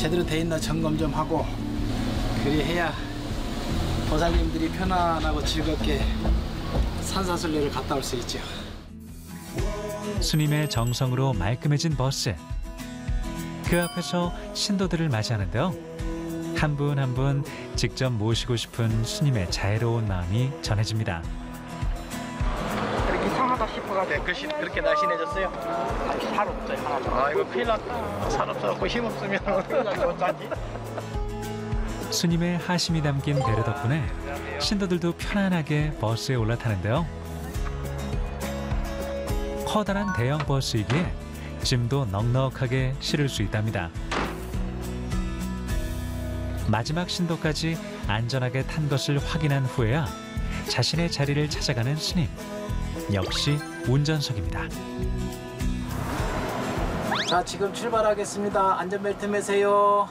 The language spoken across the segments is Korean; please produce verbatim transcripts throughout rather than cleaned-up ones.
제대로 돼 있나 점검 좀 하고 그리해야 보살님들이 편안하고 즐겁게 산사순례를 갔다 올 수 있죠. 스님의 정성으로 말끔해진 버스. 그 앞에서 신도들을 맞이하는데요. 한 분 한 분 직접 모시고 싶은 스님의 자애로운 마음이 전해집니다. 그렇게 이상하다 싶어가지고 그 그렇게 날씬해졌어요? 아직 살 없어요. 하나도. 아 이거 큰일 났다. 살 없어갖고 힘 없으면 어쩌지? 스님의 하심이 담긴 배려 덕분에 신도들도 편안하게 버스에 올라타는데요. 커다란 대형 버스이기에 짐도 넉넉하게 실을 수 있답니다. 마지막 신도까지 안전하게 탄 것을 확인한 후에야 자신의 자리를 찾아가는 스님. 역시 운전석입니다. 자, 지금 출발하겠습니다. 안전벨트 매세요.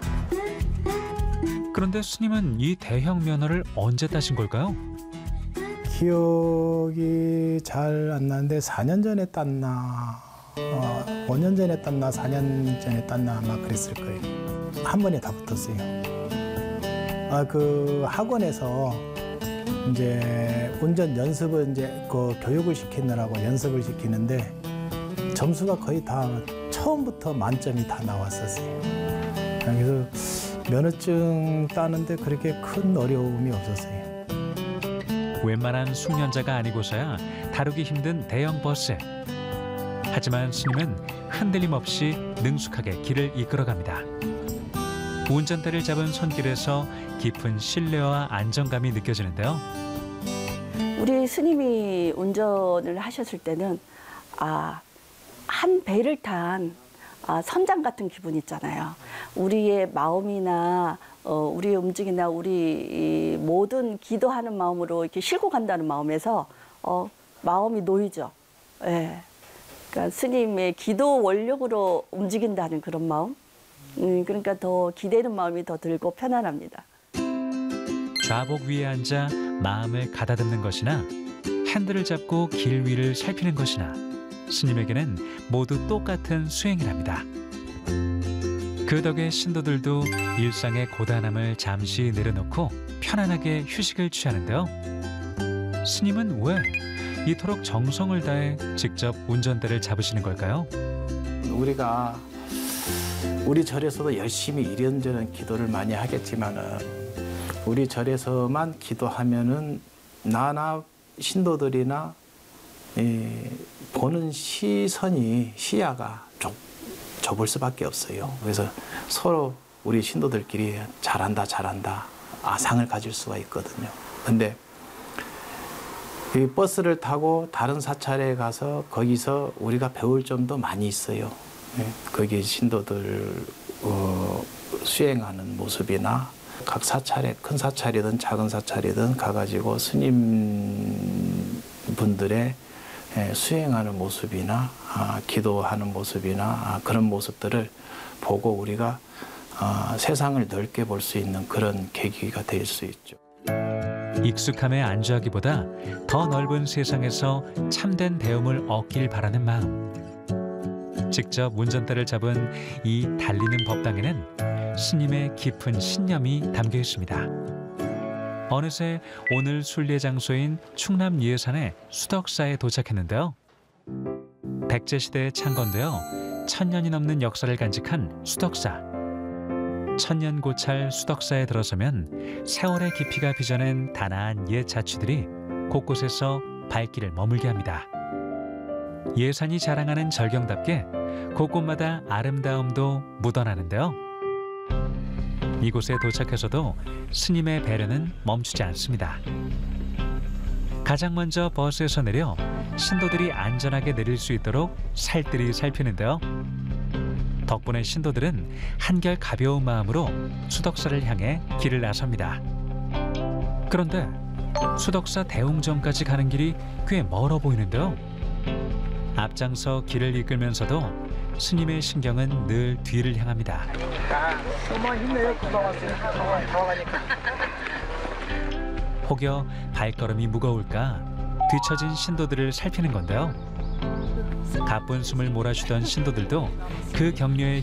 그런데 스님은 이 대형 면허를 언제 따신 걸까요? 기억이 잘 안 나는데 사 년 전에 땄나 어, 오 년 전에 땄나 사 년 전에 땄나 아마 그랬을 거예요. 한 번에 다 붙었어요. 아, 그 학원에서 이제 운전 연습을 이제 그 교육을 시키느라고 연습을 시키는데 점수가 거의 다 처음부터 만점이 다 나왔었어요. 그래서 면허증 따는데 그렇게 큰 어려움이 없었어요. 웬만한 숙련자가 아니고서야 다루기 힘든 대형 버스. 하지만 스님은 흔들림 없이 능숙하게 길을 이끌어갑니다. 운전대를 잡은 손길에서 깊은 신뢰와 안정감이 느껴지는데요. 우리 스님이 운전을 하셨을 때는 아, 한 배를 탄 아, 선장 같은 기분 있잖아요. 우리의 마음이나 어, 우리의 움직임이나 우리 모든 기도하는 마음으로 이렇게 싣고 간다는 마음에서 어, 마음이 놓이죠. 예. 그러니까 스님의 기도 원력으로 움직인다는 그런 마음. 음, 그러니까 더 기대는 마음이 더 들고 편안합니다. 좌복 위에 앉아 마음을 가다듬는 것이나 핸들을 잡고 길 위를 살피는 것이나 스님에게는 모두 똑같은 수행이랍니다. 그 덕에 신도들도 일상의 고단함을 잠시 내려놓고 편안하게 휴식을 취하는데요. 스님은 왜 이토록 정성을 다해 직접 운전대를 잡으시는 걸까요? 우리가 우리 절에서도 열심히 이런저런 기도를 많이 하겠지만은 우리 절에서만 기도하면은 나나 신도들이나 이 보는 시선이 시야가 좀 좁을 수밖에 없어요. 그래서 서로 우리 신도들끼리 잘한다 잘한다 아상을 가질 수가 있거든요. 근데 이 버스를 타고 다른 사찰에 가서 거기서 우리가 배울 점도 많이 있어요. 거기 신도들 어, 수행하는 모습이나 각 사찰에 큰 사찰이든 작은 사찰이든 가가지고 스님 분들의 수행하는 모습이나 아, 기도하는 모습이나 아, 그런 모습들을 보고 우리가 아, 세상을 넓게 볼 수 있는 그런 계기가 될 수 있죠. 익숙함에 안주하기보다 더 넓은 세상에서 참된 배움을 얻길 바라는 마음. 직접 운전대를 잡은 이 달리는 법당에는 스님의 깊은 신념이 담겨 있습니다. 어느새 오늘 순례 장소인 충남 예산의 수덕사에 도착했는데요. 백제시대에 창건되어 천년이 넘는 역사를 간직한 수덕사. 천년고찰 수덕사에 들어서면 세월의 깊이가 빚어낸 단아한 옛 자취들이 곳곳에서 발길을 머물게 합니다. 예산이 자랑하는 절경답게 곳곳마다 아름다움도 묻어나는데요. 이곳에 도착해서도 스님의 배려는 멈추지 않습니다. 가장 먼저 버스에서 내려 신도들이 안전하게 내릴 수 있도록 살뜰히 살피는데요. 덕분에 신도들은 한결 가벼운 마음으로 수덕사를 향해 길을 나섭니다. 그런데 수덕사 대웅전까지 가는 길이 꽤 멀어 보이는데요. 앞장서 길을 이끌면서도 스님의 신경은 늘 뒤를 향합니다. 아, 정말 힘내요. 금방 왔으니까 정말 더 가니까. 혹여 발걸음이 무거울까 뒤처진 신도들을 살피는 건데요. 가쁜 숨을 몰아쉬던 신도들도 그 격려에